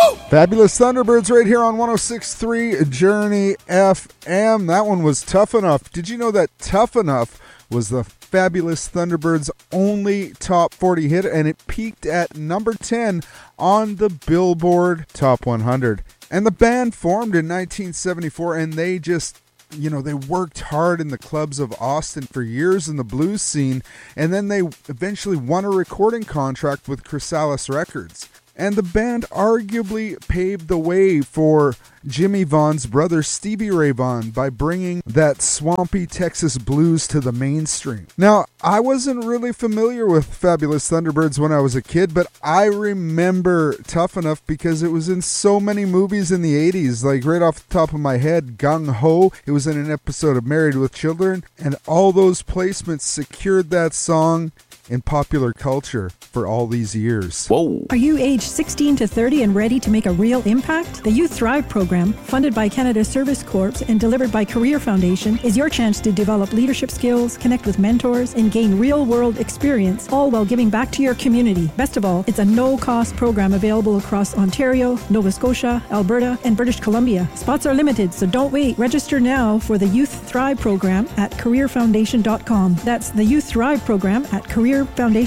Fabulous Thunderbirds right here on 106.3 Journey FM. That one was Tough Enough. Did you know that Tough Enough was the Fabulous Thunderbirds' only top 40 hit, and it peaked at number 10 on the Billboard Top 100. And the band formed in 1974, and they just, they worked hard in the clubs of Austin for years in the blues scene, and then they eventually won a recording contract with Chrysalis Records. And the band arguably paved the way for Jimmy Vaughn's brother Stevie Ray Vaughan by bringing that swampy Texas blues to the mainstream. Now, I wasn't really familiar with Fabulous Thunderbirds when I was a kid, but I remember Tough Enough because it was in so many movies in the 80s. Like right off the top of my head, Gung Ho, it was in an episode of Married with Children, and all those placements secured that song in popular culture for all these years. Whoa. Are you age 16 to 30 and ready to make a real impact? The Youth Thrive program, funded by Canada Service Corps and delivered by Career Foundation, is your chance to develop leadership skills, connect with mentors, and gain real-world experience, all while giving back to your community. Best of all, it's a no-cost program available across Ontario, Nova Scotia, Alberta, and British Columbia. Spots are limited, so don't wait. Register now for the Youth Thrive program at careerfoundation.com. That's the Youth Thrive program at careerfoundation.com.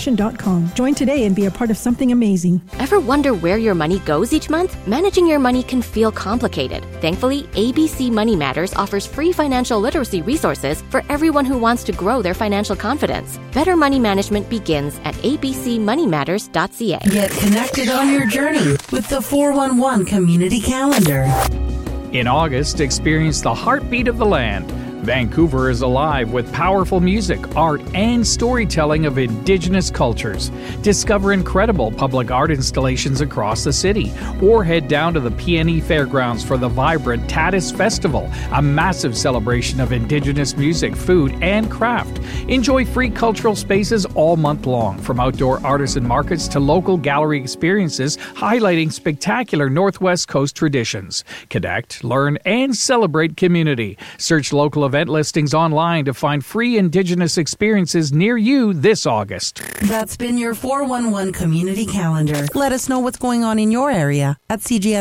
Join today and be a part of something amazing. Ever wonder where your money goes each month? Managing your money can feel complicated. Thankfully, ABC Money Matters offers free financial literacy resources for everyone who wants to grow their financial confidence. Better money management begins at abcmoneymatters.ca. Get connected on your journey with the 411 Community Calendar. In August, experience the heartbeat of the land. Vancouver is alive with powerful music, art, and storytelling of Indigenous cultures. Discover incredible public art installations across the city, or head down to the PNE Fairgrounds for the vibrant Tatis Festival, a massive celebration of Indigenous music, food, and craft. Enjoy free cultural spaces all month long, from outdoor artisan markets to local gallery experiences highlighting spectacular Northwest Coast traditions. Connect, learn, and celebrate community. Search local event listings online to find free Indigenous experiences near you this August. That's been your 411 Community Calendar. Let us know what's going on in your area at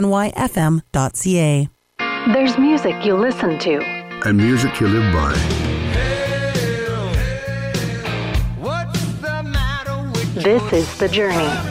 cgnyfm.ca. There's music you listen to. And music you live by. This is The Journey.